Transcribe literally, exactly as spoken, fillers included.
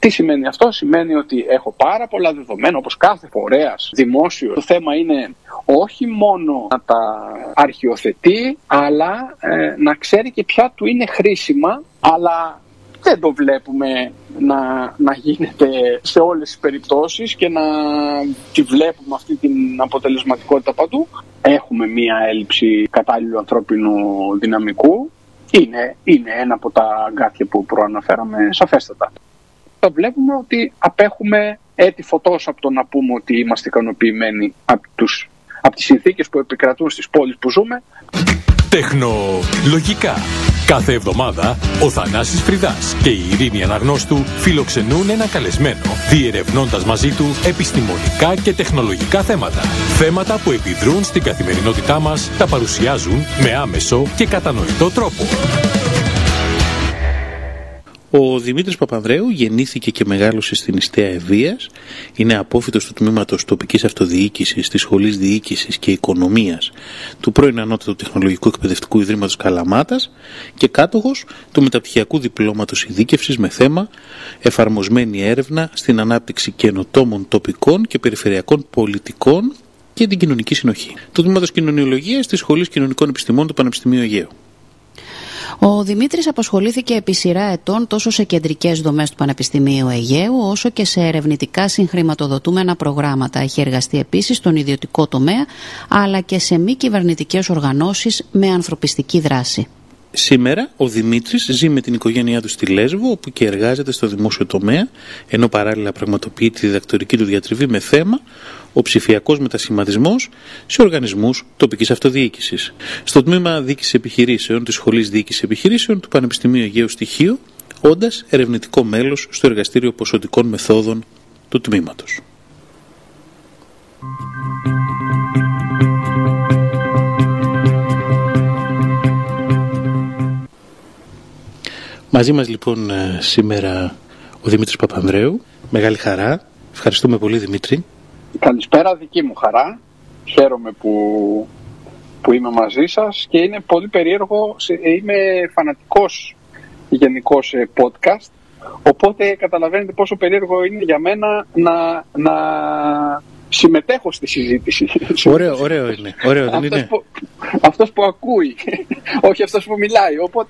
Τι σημαίνει αυτό? Σημαίνει ότι έχω πάρα πολλά δεδομένα, όπως κάθε φορέας δημόσιο. Το θέμα είναι όχι μόνο να τα αρχιοθετεί, αλλά ε, να ξέρει και ποια του είναι χρήσιμα, αλλά δεν το βλέπουμε να, να γίνεται σε όλες τις περιπτώσεις και να τη βλέπουμε αυτή την αποτελεσματικότητα παντού. Έχουμε μία έλλειψη κατάλληλου ανθρώπινου δυναμικού. Είναι, είναι ένα από τα αγκάθια που προαναφέραμε σαφέστατα. Το βλέπουμε ότι απέχουμε έτη φωτός από το να πούμε ότι είμαστε ικανοποιημένοι από, τους, από τις συνθήκες που επικρατούν στις πόλεις που ζούμε. Τεχνολογικά. Κάθε εβδομάδα ο Θανάσης Φρυδάς και η Ειρήνη Αναγνώστου φιλοξενούν ένα καλεσμένο, διερευνώντας μαζί του επιστημονικά και τεχνολογικά θέματα. Θέματα που επιδρούν στην καθημερινότητά μας, τα παρουσιάζουν με άμεσο και κατανοητό τρόπο. Ο Δημήτρης Παπανδρέου γεννήθηκε και μεγάλωσε στην Ιστέα Ευβοίας, είναι απόφοιτος του τμήματος τοπικής αυτοδιοίκησης της Σχολής Διοίκησης και Οικονομίας του πρώην Ανώτατου Τεχνολογικού Εκπαιδευτικού Ιδρύματος Καλαμάτας και κάτοχος του μεταπτυχιακού διπλώματος ειδίκευσης με θέμα εφαρμοσμένη έρευνα στην ανάπτυξη καινοτόμων τοπικών και περιφερειακών πολιτικών και την κοινωνική συνοχή. Του τμήματος Κοινωνιολογίας της Σχολής Κοινωνικών Επιστημών του Πανεπιστημίου Αιγαίου. Ο Δημήτρης απασχολήθηκε επί σειρά ετών τόσο σε κεντρικές δομές του Πανεπιστημίου Αιγαίου όσο και σε ερευνητικά συγχρηματοδοτούμενα προγράμματα. Έχει εργαστεί επίσης στον ιδιωτικό τομέα αλλά και σε μη κυβερνητικές οργανώσεις με ανθρωπιστική δράση. Σήμερα ο Δημήτρης ζει με την οικογένειά του στη Λέσβο, όπου και εργάζεται στο δημόσιο τομέα, ενώ παράλληλα πραγματοποιεί τη διδακτορική του διατριβή με θέμα ο ψηφιακός μετασχηματισμός σε οργανισμούς τοπικής αυτοδιοίκησης. Στο τμήμα Διοίκησης Επιχειρήσεων της Σχολής Διοίκησης Επιχειρήσεων του Πανεπιστημίου Αιγαίου Στοιχείου, όντας ερευνητικό μέλος στο Εργαστήριο Ποσοτικών Μεθόδων του τμήματος. Μαζί μας λοιπόν σήμερα ο Δημήτρης Παπανδρέου. Μεγάλη χαρά. Ευχαριστούμε πολύ, Δημήτρη. Καλησπέρα, δική μου χαρά. Χαίρομαι που, που είμαι μαζί σας και είναι πολύ περίεργο. Είμαι φανατικός γενικός podcast, οπότε καταλαβαίνετε πόσο περίεργο είναι για μένα να, να συμμετέχω στη συζήτηση. Ωραίο, ωραίο είναι. Ωραίο, δεν αυτός είναι. Που, αυτός που ακούει, όχι αυτός που μιλάει. Οπότε